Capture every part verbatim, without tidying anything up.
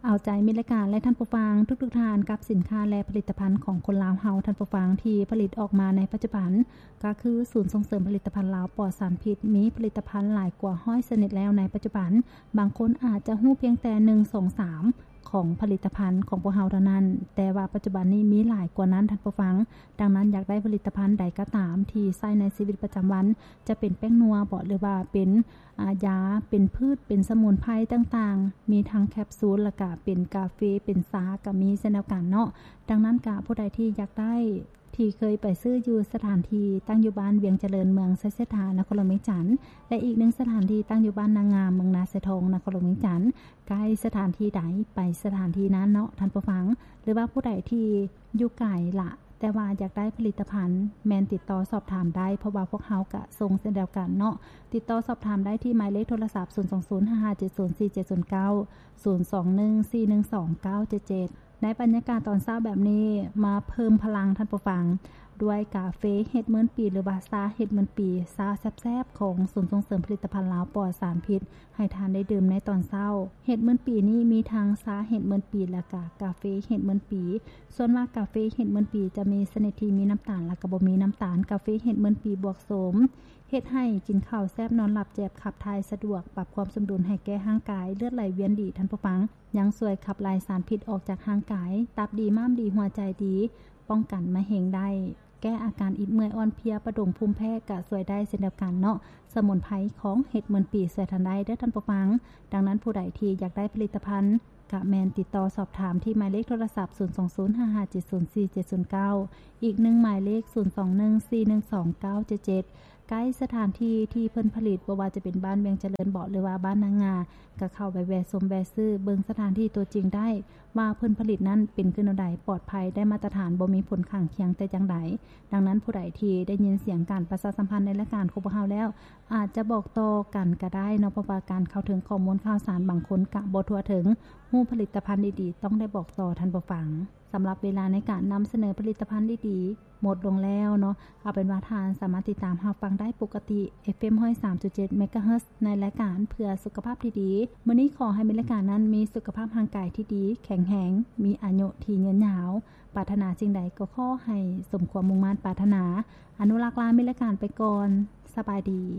เอาใจมิตรการและท่านผู้ฟังทุกๆทานกับสินค้าและผลิตภัณฑ์ของคนลาวเฮาท่านผู้ฟังที่ผลิตออกมาในปัจจุบันก็คือศูนย์ส่งเสริมผลิตภัณฑ์ลาวปลอดสารพิษมีผลิตภัณฑ์หลายกว่าร้อยชนิดแล้วในปัจจุบันบางคนอาจจะฮู้เพียงแต่หนึ่ง สอง สามของผลิตภัณฑ์ของพวกเฮาเท่านั้นแต่ว่าปัจจุบันนี้มีหลายกว่านั้นท่านผู้ฟังดังนั้นอยากได้ผลิตภัณฑ์ใดก็ตามที่ใช้ในชีวิตประจำวันจะเป็นแป้งนัวบ่หรือว่าเป็นยาเป็นพืชเป็นสมุนไพรต่างๆมีทั้งแคปซูลแล้วก็เป็นกาแฟเป็นซาก็มีเช่นเดียวกันเนาะดังนั้นก็ผู้ใดที่อยากได้ที่เคยไปซื้ออยู่สถานที่ตั้งอยู่บ้านเวียงเจริญเมืองไซเสถานครหลวงเวียงจันทน์และอีกหนึ่งสถานที่ตั้งอยู่บ้านนางงามเมืองนาไซทองนครหลวงเวียงจันทน์ใกล้สถานที่ใดไปสถานที่นั้นเนาะท่านผู้ฟังหรือว่าผู้ใดที่อยู่ไกลละแต่ว่าอยากได้ผลิตภัณฑ์แมนติดต่อสอบถามได้เพราะว่าพวกเฮาก็ส่งเช่นเดียวกันเนาะติดต่อสอบถามได้ที่หมายเลขโทรศัพท์ศูนย์ สอง ศูนย์ ห้า ห้า เจ็ด ศูนย์ สี่ เจ็ด ศูนย์ เก้า ศูนย์ สอง หนึ่ง สี่ หนึ่ง สอง เก้า เจ็ด เจ็ดในบรรยากาศตอนเช้าแบบนี้มาเพิ่มพลังท่านผู้ฟังด้วยกาแฟเฮ็ดเหมือนปีหรือว่าซาเฮ็ดเหมือนปีซาแซ่บๆของศูนย์ส่งเสริมผลิตภัณฑ์ลาวปลอดสารพิษให้ทานได้ดื่มในตอนเช้าเฮ็ดเหมือนปีนี้มีทั้งซาเฮ็ดเหมือนปีและก็กาแฟเฮ็ดเหมือนปีส่วนมากกาแฟเฮ็ดเหมือนปีจะมีชนิดที่มีน้ำตาลและก็บ่มีน้ำตาลกาแฟเฮ็ดเหมือนปีบวกโสมเฮ็ดให้กินข้าวแซ่บนอนหลับแจ็บขับถ่ายสะดวกปรับความสมดุลให้แก่ร่างกายเลือดไหลเวียนดีท่านผู้ฟังยังช่วยขับไล่สารพิษออกจากร่างกายตับดีม้ามดีหัวใจดีป้องกันมะเร็งได้แก้อาการอิดเมื่อยอ่อนเพลียประดงภูมิแพ้ก็ช่วยได้เช่นเดียวกันเนาะสมุนไพรของเห็ดเหมือนปีช่วยทันได้เด้อท่านผู้ฟังดังนั้นผู้ใดที่อยากได้ผลิตภัณฑ์กะแมนติดต่อสอบถามที่หมายเลขโทรศัพท์ศูนย์ สอง ศูนย์ ห้า ห้า เจ็ด ศูนย์ สี่ เจ็ด ศูนย์ เก้าอีกหนึ่งหมายเลขศูนย์ สอง หนึ่ง สี่ หนึ่ง สอง เก้า เจ็ด เจ็ดใกล้สถานที่ที่เพิ่นผลิตบ่ว่าจะเป็นบ้านเวียงเจริญเบาะหรือว่าบ้านนางงาก็เข้าไปแวะชมแวะซื้อเบิ่งสถานที่ตัวจริงได้ว่าเพิ่นผลิตนั้นเป็นขึ้นแนวใดปลอดภัยได้มาตรฐานบ่มีผลข้างเคียงแต่จังใดดังนั้นผู้ใดที่ได้ยินเสียงการประชาสัมพันธ์ในรายการของพวกเฮาแล้วอาจจะบอกต่อกันก็ได้เนาะเพราะว่าการเข้าถึงข้อมูลข่าวสารบางคนก็บ่ทั่วถึงฮู้ผลิตภัณฑ์ดีๆต้องได้บอกต่อท่านผู้ฟังสำหรับเวลาในการนำเสนอผลิตภัณฑ์ดีๆหมดลงแล้วเนาะเอาเป็นว่าทานสามารถติดตามรับฟังได้ปกติ เอฟ เอ็ม หนึ่งร้อยสามจุดเจ็ด เมกะเฮิรตซ์ในรายการเพื่อสุขภาพที่ดีมื้อนี้ขอให้รายการนั้นมีสุขภาพร่างกายที่ดีแข็งแรงมีอายุที่ยืนยาวปรารถนาสิ่งใดก็ขอให้สมความมุ่งมั่นปรารถนาอนุรักษ์ลามีรายการไปก่อนสบายดี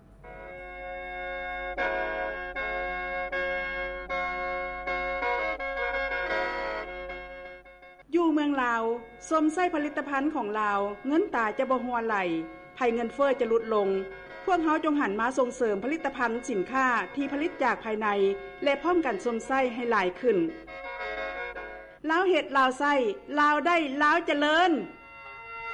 อยู่เมืองลาวสมใส่ผลิตภัณฑ์ของลาวเงินตาจะบ่หัวไหลภัยเงินเฟ้อจะลดลงพวกเฮาจงหันมาส่งเสริมผลิตภัณฑ์สินค้าที่ผลิตจากภายในและพร้อมกันสมใส่ให้หลายขึ้นลาวเฮ็ดลาวใส่ลาวได้ลาวเจริญ